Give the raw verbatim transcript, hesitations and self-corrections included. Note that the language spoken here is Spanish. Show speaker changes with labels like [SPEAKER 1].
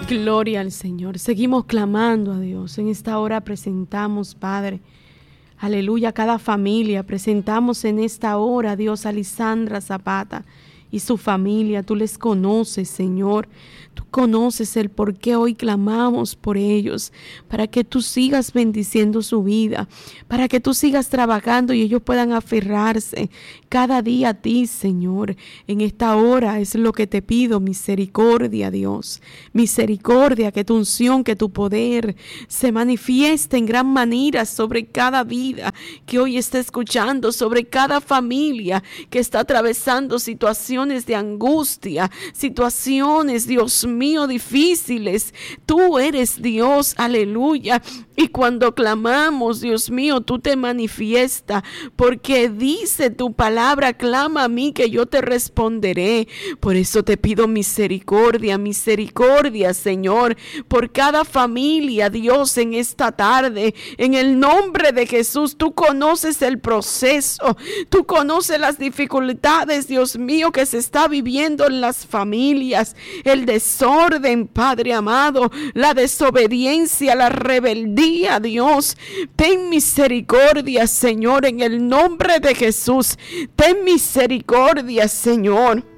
[SPEAKER 1] Gloria al Señor. Seguimos clamando a Dios. En esta hora presentamos, Padre, aleluya, cada familia. Presentamos en esta hora, Dios, a Lisandra Zapata y su familia. Tú les conoces, Señor. Tú conoces el por qué hoy clamamos por ellos, para que tú sigas bendiciendo su vida, para que tú sigas trabajando y ellos puedan aferrarse cada día a ti, Señor. En esta hora es lo que te pido, misericordia, Dios, misericordia, que tu unción, que tu poder se manifieste en gran manera sobre cada vida que hoy está escuchando, sobre cada familia que está atravesando situaciones de angustia, situaciones, Dios mío, difíciles. Tú eres Dios, aleluya. Y cuando clamamos, Dios mío, tú te manifiestas, porque dice tu palabra, clama a mí que yo te responderé. Por eso te pido misericordia, misericordia, Señor, por cada familia, Dios, en esta tarde, en el nombre de Jesús. Tú conoces el proceso, tú conoces las dificultades, Dios mío, que se está viviendo en las familias, el desorden, Padre amado, la desobediencia, la rebeldía, Dios. Ten misericordia, Señor, en el nombre de Jesús. Ten misericordia, Señor.